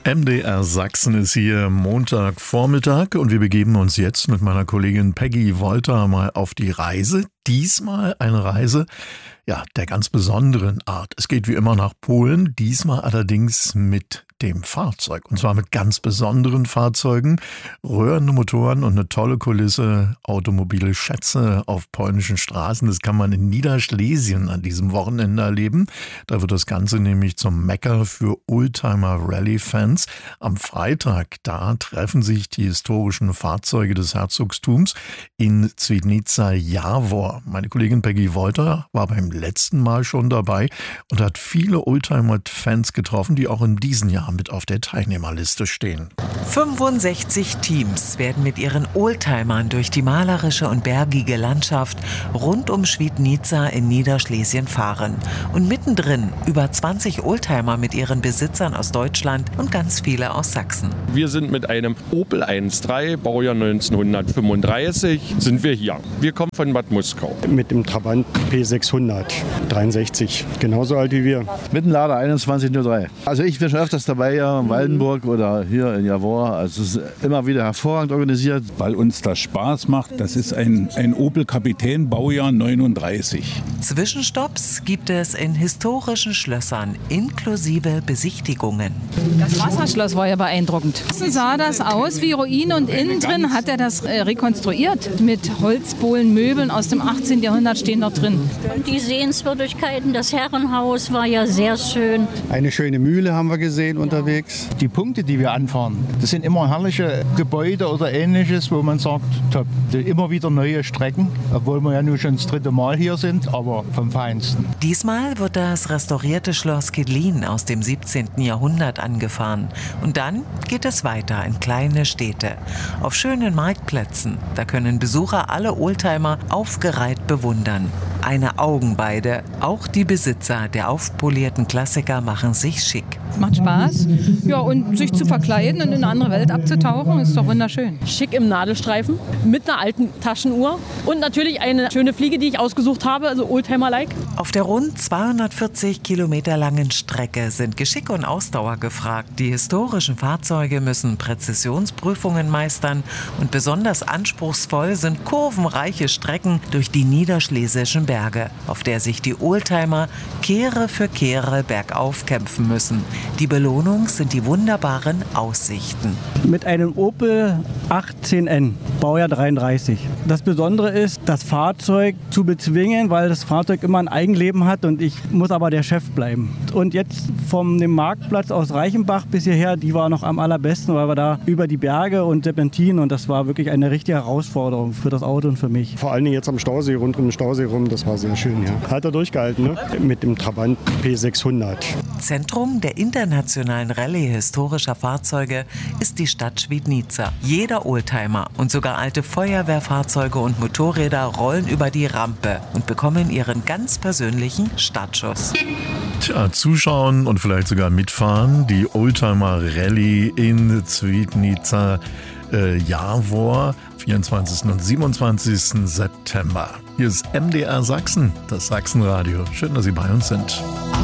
MDR Sachsen ist hier Montagvormittag und wir begeben uns jetzt mit meiner Kollegin Peggy Wolter mal auf die Reise. Diesmal eine Reise, der ganz besonderen Art. Es geht wie immer nach Polen, diesmal allerdings mit dem Fahrzeug. Und zwar mit ganz besonderen Fahrzeugen, röhrende Motoren und eine tolle Kulisse, automobile Schätze auf polnischen Straßen. Das kann man in Niederschlesien an diesem Wochenende erleben. Da wird das Ganze nämlich zum Mekka für Oldtimer-Rally-Fans. Am Freitag, da treffen sich die historischen Fahrzeuge des Herzogtums in Świdnica Jawor. Meine Kollegin Peggy Wolter war beim letzten Mal schon dabei und hat viele Oldtimer-Fans getroffen, die auch in diesem Jahr mit auf der Teilnehmerliste stehen. 65 Teams werden mit ihren Oldtimern durch die malerische und bergige Landschaft rund um Świdnica in Niederschlesien fahren. Und mittendrin über 20 Oldtimer mit ihren Besitzern aus Deutschland und ganz viele aus Sachsen. Wir sind mit einem Opel 1.3, Baujahr 1935, sind wir hier. Wir kommen von Bad Muskau. Mit dem Trabant P600, 63, genauso alt wie wir. Mit dem Lader 2103. Also ich bin schon öfters dabei hier in Waldenburg oder hier in Jawor. Also es ist immer wieder hervorragend organisiert. Weil uns das Spaß macht. Das ist ein Opel Kapitän, Baujahr 39. Zwischenstopps gibt es in historischen Schlössern inklusive Besichtigungen. Das Wasserschloss war ja beeindruckend. Außen sah das aus wie Ruine und innen drin hat er das rekonstruiert. Mit Holzbohlen, Möbeln aus dem 18. Jahrhundert stehen dort drin. Und die Sehenswürdigkeiten, das Herrenhaus war ja sehr schön. Eine schöne Mühle haben wir gesehen unterwegs. Die Punkte, die wir anfahren, das sind immer herrliche Gebäude oder Ähnliches, wo man sagt, top. Immer wieder neue Strecken, obwohl wir ja nur schon das 3. Mal hier sind, aber vom Feinsten. Diesmal wird das restaurierte Schloss Kedlin aus dem 17. Jahrhundert angefahren. Und dann geht es weiter in kleine Städte. Auf schönen Marktplätzen, da können Besucher alle Oldtimer aufgereiht bewundern. Eine Augenweide. Auch die Besitzer der aufpolierten Klassiker machen sich schick. Es macht Spaß. Ja, und sich zu verkleiden und in eine andere Welt abzutauchen, ist doch wunderschön. Schick im Nadelstreifen mit einer alten Taschenuhr und natürlich eine schöne Fliege, die ich ausgesucht habe, also Oldtimer-like. Auf der rund 240 Kilometer langen Strecke sind Geschick und Ausdauer gefragt. Die historischen Fahrzeuge müssen Präzisionsprüfungen meistern und besonders anspruchsvoll sind kurvenreiche Strecken durch die niederschlesischen Berge, auf der sich die Oldtimer Kehre für Kehre bergauf kämpfen müssen. Die Belohnung sind die wunderbaren Aussichten. Mit einem Opel 18N, Baujahr 33. Das Besondere ist, das Fahrzeug zu bezwingen, weil das Fahrzeug immer ein Eigenleben hat und ich muss aber der Chef bleiben. Und jetzt vom dem Marktplatz aus Reichenbach bis hierher, die war noch am allerbesten, weil wir da über die Berge und Serpentinen und das war wirklich eine richtige Herausforderung für das Auto und für mich. Vor allen Dingen jetzt am Stausee, rund um den Stausee rum, das war sehr schön. Ja. Hat er durchgehalten, ne? Mit dem Trabant P600. Zentrum der internationalen Rallye historischer Fahrzeuge ist die Stadt Świdnica. Jeder Oldtimer und sogar alte Feuerwehrfahrzeuge und Motorräder rollen über die Rampe und bekommen ihren ganz persönlichen Startschuss. Zuschauen und vielleicht sogar mitfahren. Die Oldtimer Rallye in Świdnica Jawor, 24. und 27. September. Hier ist MDR Sachsen, das Sachsenradio. Schön, dass Sie bei uns sind.